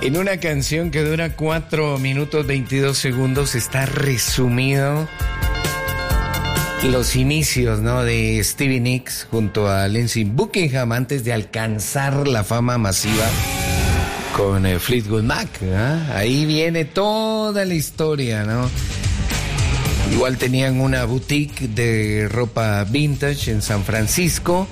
En una canción que dura 4 minutos 22 segundos está resumido los inicios, ¿no?, de Stevie Nicks junto a Lindsey Buckingham antes de alcanzar la fama masiva con Fleetwood Mac, ¿no? Ahí viene toda la historia, ¿no? Igual tenían una boutique de ropa vintage en San Francisco.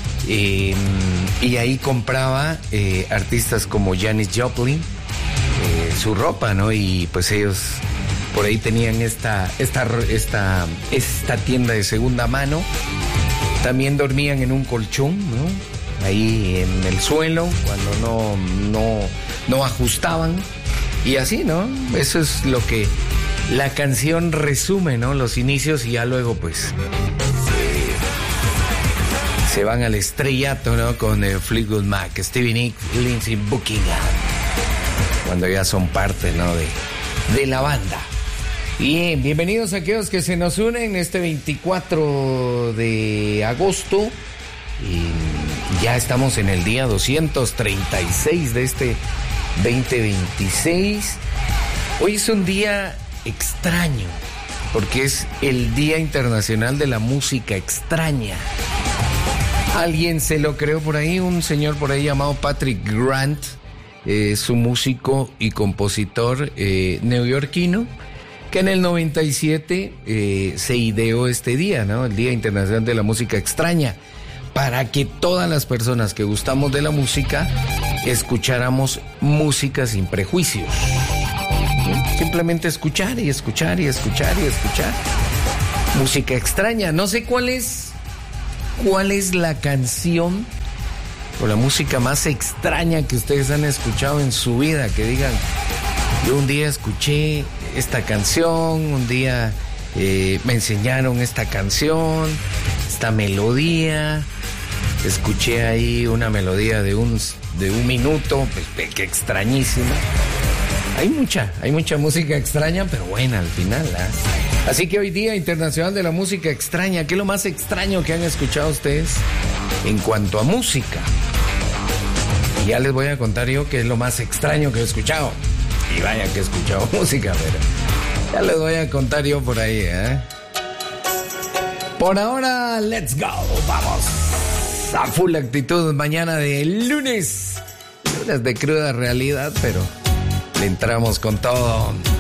Y ahí compraba artistas como Janis Joplin su ropa, ¿no? Y pues ellos por ahí tenían esta tienda de segunda mano. También dormían en un colchón, ¿no? Ahí en el suelo cuando no ajustaban. Y así, ¿no? Eso es lo que la canción resume, ¿no? Los inicios, y ya luego pues se van al estrellato, ¿no? Con Fleetwood Mac, Stevie Nicks, Lindsey Buckingham, cuando ya son parte, ¿no?, de la banda. Bien, bienvenidos a aquellos que se nos unen este 24 de agosto. Y ya estamos en el día 236 de este 2026. Hoy es un día extraño, porque es el Día Internacional de la Música Extraña. Alguien se lo creó por ahí, un señor por ahí llamado Patrick Grant, es un músico y compositor neoyorquino, que en el 97 se ideó este día, ¿no? El Día Internacional de la Música Extraña, para que todas las personas que gustamos de la música escucháramos música sin prejuicios. Simplemente escuchar y escuchar y escuchar y escuchar música extraña. No sé cuál es la canción o la música más extraña que ustedes han escuchado en su vida, que digan, yo un día escuché esta canción, un día me enseñaron esta canción, esta melodía, escuché ahí una melodía de un minuto, pues, que extrañísima. Hay mucha música extraña, pero buena al final, ¿eh? Así que hoy Día Internacional de la Música Extraña. ¿Qué es lo más extraño que han escuchado ustedes en cuanto a música? Y ya les voy a contar yo qué es lo más extraño que he escuchado. Y vaya que he escuchado música, pero ya les voy a contar yo por ahí, ¿eh? Por ahora, let's go. Vamos a full actitud mañana de lunes. Lunes de cruda realidad, pero le entramos con todo.